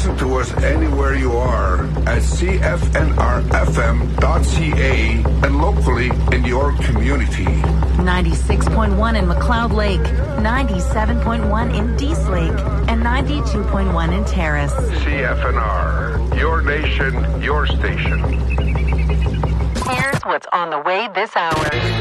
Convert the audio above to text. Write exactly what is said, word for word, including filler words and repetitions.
Listen to us anywhere you are at C F N R F M dot C A and locally in your community. ninety-six point one in McLeod Lake, ninety-seven point one in Dease Lake, and ninety-two point one in Terrace. C F N R, your nation, your station. Here's what's on the way this hour.